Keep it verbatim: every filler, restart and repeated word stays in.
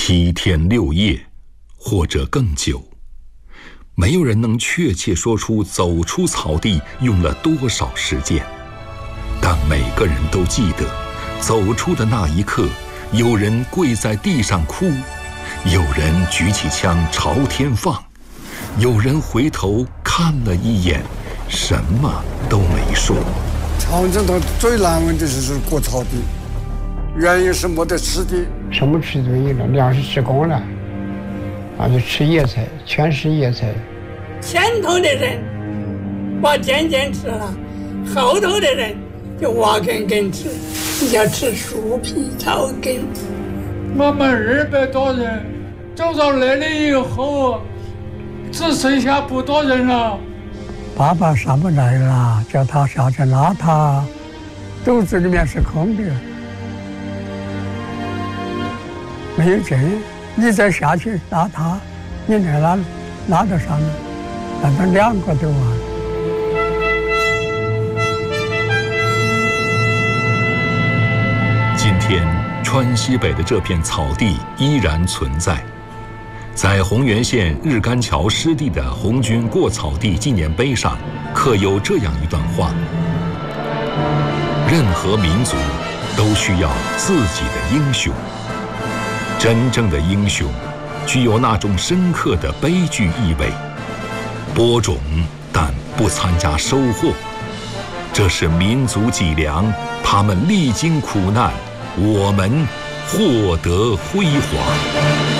七天六夜，或者更久。没有人能确切说出走出草地用了多少时间，但每个人都记得，走出的那一刻，有人跪在地上哭，有人举起枪朝天放，有人回头看了一眼，什么都没说。 长征他最难问的就是过草地，原因是没得吃的， 什么吃都没了，粮食吃光了，啊，就吃野菜，全是野菜。 前头的人把尖尖吃了，后头的人就挖根根吃，要吃树皮草根。 我们二百多人走到那里以后，只剩下不多人了。 爸爸上不来了，叫他下去拉他，肚子里面是空的，没有劲。你再下去拉他，你来拉拉得上来，但是两个都完了。 今天川西北的这片草地依然存在。在洪源县日干桥湿地的红军过草地纪念碑上，刻有这样一段话：任何民族都需要自己的英雄，真正的英雄具有那种深刻的悲剧意味，播种但不参加收获，这是民族脊梁，他们历经苦难，我们获得辉煌。